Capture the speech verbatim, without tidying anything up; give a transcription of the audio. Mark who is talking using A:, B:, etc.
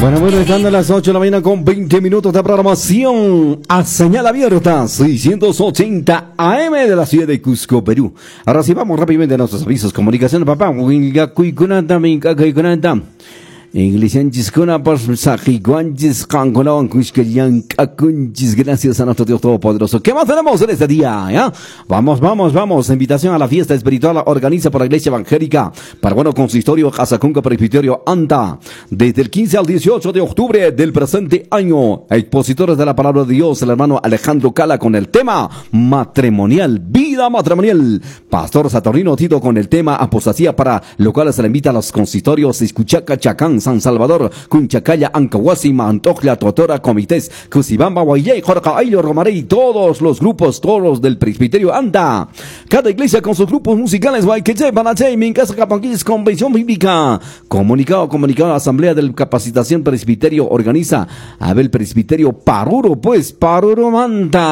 A: Bueno, bueno, están a las ocho de la mañana con veinte minutos de programación a señal abierta, seiscientos ochenta A M de la ciudad de Cusco, Perú. Ahora sí vamos rápidamente a nuestros avisos. Comunicación, papá. Iglesianchis kuna por sajiguanchis kankunawan kushkelian kakunchis. Gracias a nuestro Dios Todopoderoso. ¿Qué más tenemos en este día? ¿Ya? Vamos, vamos, vamos. Invitación a la fiesta espiritual organiza por la Iglesia Evangélica Paraguano Consistorio Casacunca Presbiterio Anta. Desde el quince al dieciocho de octubre del presente año. Expositores de la palabra de Dios, el hermano Alejandro Cala con el tema matrimonial, vida matrimonial. Pastor Saturnino Tito con el tema apostasía, para lo cual se le invita a los consistorios Escuchaca, Chacán, San Salvador, Cunchacaya, Ancahuasi, Mantojla, Totora, Comités, Cusibamba, Guayay, Jorca, Ailo, Romarey, todos los grupos, todos los del presbiterio Anda. Cada iglesia con sus grupos musicales, Guayqueche, Banachay, Mincasa, Capanquis, Convención Bíblica. Comunicado, comunicado, Asamblea de Capacitación Presbiterio organiza. A ver, el presbiterio Paruro, pues, Paruro Manta.